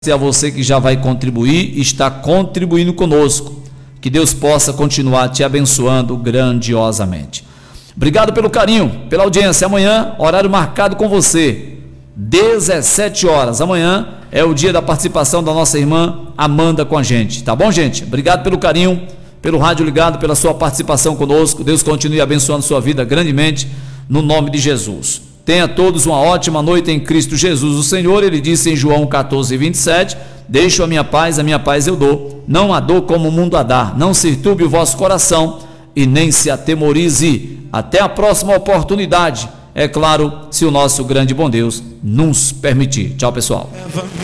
a você que já vai contribuir e está contribuindo conosco. Que Deus possa continuar te abençoando grandiosamente. Obrigado pelo carinho, pela audiência. Amanhã, horário marcado com você, 17 horas. Amanhã é o dia da participação da nossa irmã Amanda com a gente. Tá bom, gente? Obrigado pelo carinho, pelo rádio ligado, pela sua participação conosco. Deus continue abençoando sua vida grandemente, no nome de Jesus. Tenha todos uma ótima noite em Cristo Jesus o Senhor. Ele disse em João 14:27, deixo a minha paz eu dou, não a dou como o mundo a dá, não se turbe o vosso coração e nem se atemorize. Até a próxima oportunidade, é claro, se o nosso grande bom Deus nos permitir. Tchau, pessoal.